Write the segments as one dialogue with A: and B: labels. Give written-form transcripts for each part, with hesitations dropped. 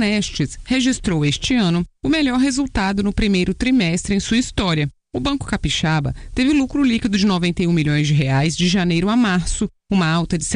A: Banestes registrou este ano o melhor resultado no primeiro trimestre em sua história. O Banco Capixaba teve lucro líquido de R$91 milhões de janeiro a março, uma alta de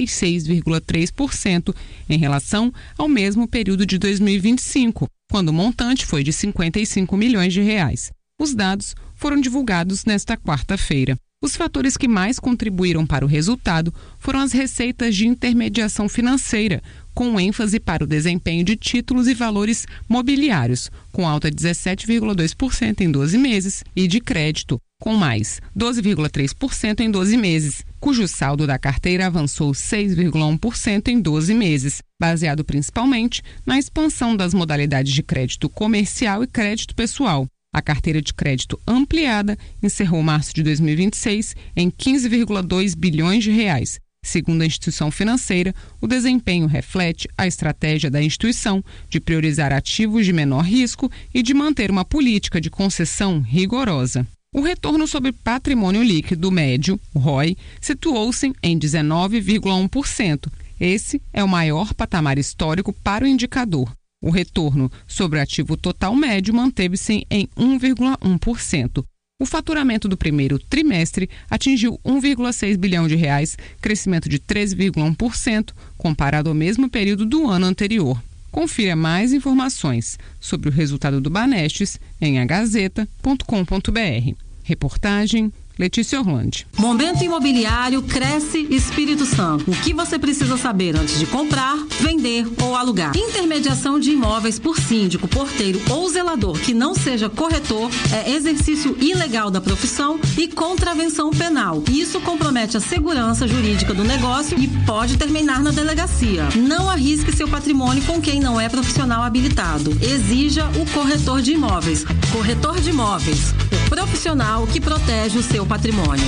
A: 66,3% em relação ao mesmo período de 2025, quando o montante foi de R$55 milhões. Os dados foram divulgados nesta quarta-feira. Os fatores que mais contribuíram para o resultado foram as receitas de intermediação financeira, com ênfase para o desempenho de títulos e valores mobiliários, com alta de 17,2% em 12 meses, e de crédito, com mais 12,3% em 12 meses, cujo saldo da carteira avançou 6,1% em 12 meses, baseado principalmente na expansão das modalidades de crédito comercial e crédito pessoal. A carteira de crédito ampliada encerrou março de 2026 em R$15,2 bilhões. Segundo a instituição financeira, o desempenho reflete a estratégia da instituição de priorizar ativos de menor risco e de manter uma política de concessão rigorosa. O retorno sobre patrimônio líquido médio, o ROI, situou-se em 19,1%. Esse é o maior patamar histórico para o indicador. O retorno sobre o ativo total médio manteve-se em 1,1%. O faturamento do primeiro trimestre atingiu R$1,6 bilhão, crescimento de 13,1% comparado ao mesmo período do ano anterior. Confira mais informações sobre o resultado do Banestes em agazeta.com.br. Reportagem Letícia Orlandi.
B: Momento Imobiliário Cresce Espírito Santo. O que você precisa saber antes de comprar, vender ou alugar? Intermediação de imóveis por síndico, porteiro ou zelador que não seja corretor é exercício ilegal da profissão e contravenção penal. Isso compromete a segurança jurídica do negócio e pode terminar na delegacia. Não arrisque seu patrimônio com quem não é profissional habilitado. Exija o corretor de imóveis. Corretor de imóveis, o profissional que protege o seu patrimônio.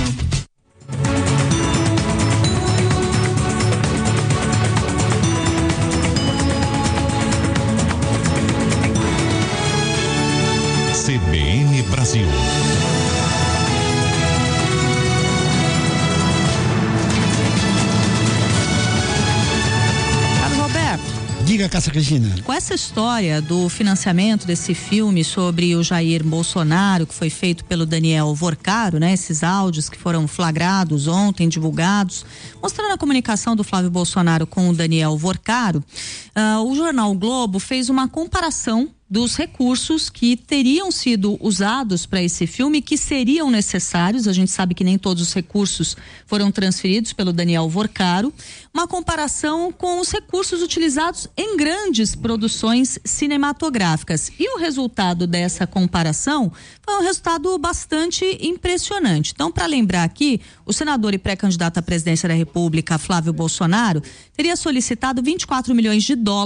C: CBN Brasil.
D: Diga, Cássia Cristina.
E: Com essa história do financiamento desse filme sobre o Jair Bolsonaro, que foi feito pelo Daniel Vorcaro, né? Esses áudios que foram flagrados ontem, divulgados, mostrando a comunicação do Flávio Bolsonaro com o Daniel Vorcaro, o jornal o Globo fez uma comparação dos recursos que teriam sido usados para esse filme, que seriam necessários. A gente sabe que nem todos os recursos foram transferidos pelo Daniel Vorcaro. Uma comparação com os recursos utilizados em grandes produções cinematográficas. E o resultado dessa comparação foi um resultado bastante impressionante. Então, para lembrar aqui, o senador e pré-candidato à presidência da República, Flávio Bolsonaro, teria solicitado $24 milhões,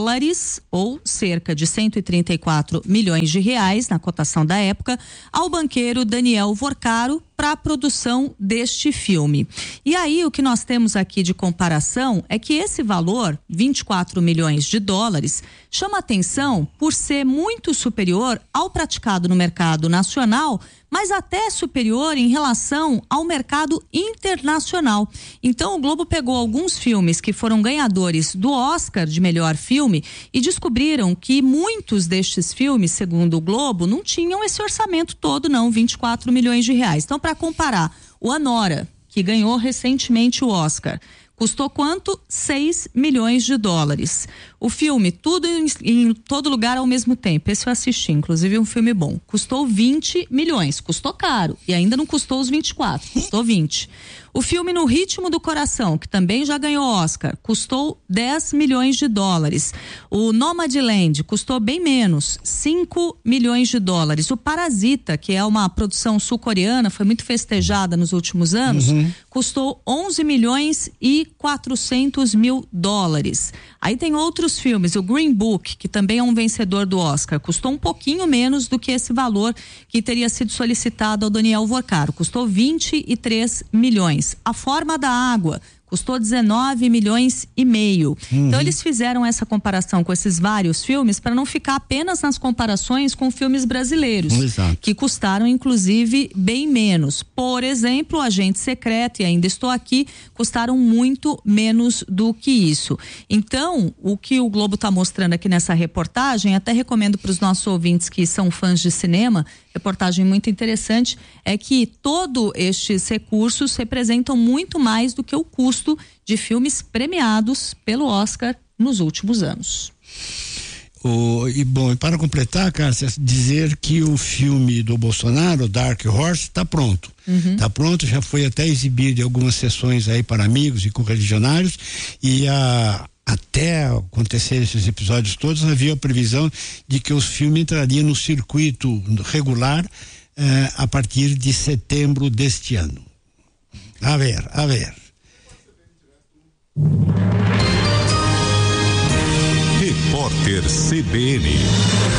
E: ou cerca de 134 milhões de reais, na cotação da época, ao banqueiro Daniel Vorcaro para a produção deste filme. E aí, o que nós temos aqui de comparação é que esse valor, $24 milhões, chama atenção por ser muito superior ao praticado no mercado nacional, mas até superior em relação ao mercado internacional. Então, o Globo pegou alguns filmes que foram ganhadores do Oscar de melhor filme e descobriram que muitos destes filmes, segundo o Globo, não tinham esse orçamento todo, não, $24 milhões. Então, para comparar, o Anora, que ganhou recentemente o Oscar, custou quanto? $6 milhões. O filme Tudo em Todo Lugar ao Mesmo Tempo, esse eu assisti, inclusive um filme bom, custou $20 milhões, custou caro, e ainda não custou os 24, custou 20. O filme No Ritmo do Coração, que também já ganhou Oscar, custou $10 milhões. O Nomadland custou bem menos, $5 milhões. O Parasita, que é uma produção sul-coreana, foi muito festejada nos últimos anos, custou $11 milhões e $400 mil. Aí tem outros filmes, o Green Book, que também é um vencedor do Oscar, custou um pouquinho menos do que esse valor que teria sido solicitado ao Daniel Vorcaro, custou $23 milhões. A Forma da Água custou 19,5 milhões. Então eles fizeram essa comparação com esses vários filmes para não ficar apenas nas comparações com filmes brasileiros, que custaram inclusive bem menos. Por exemplo, Agente Secreto e Ainda Estou Aqui custaram muito menos do que isso. Então, o que o Globo está mostrando aqui nessa reportagem, até recomendo para os nossos ouvintes que são fãs de cinema, reportagem muito interessante, é que todos estes recursos representam muito mais do que o custo de filmes premiados pelo Oscar nos últimos anos.
D: E para completar, Cássia, dizer que o filme do Bolsonaro, Dark Horse, está pronto. Está pronto, já foi até exibido em algumas sessões aí para amigos e correligionários, e até acontecer esses episódios todos, havia a previsão de que o filme entraria no circuito regular a partir de setembro deste ano. A ver.
C: Repórter CBN.